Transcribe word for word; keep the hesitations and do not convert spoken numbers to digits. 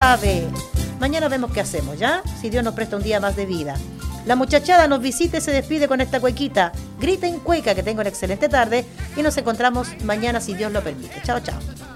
sabe. Mañana vemos qué hacemos, ¿ya? Si Dios nos presta un día más de vida. La muchachada nos visita y se despide con esta cuequita. Grita en cueca, que tenga una excelente tarde y nos encontramos mañana si Dios lo permite. Chao, chao.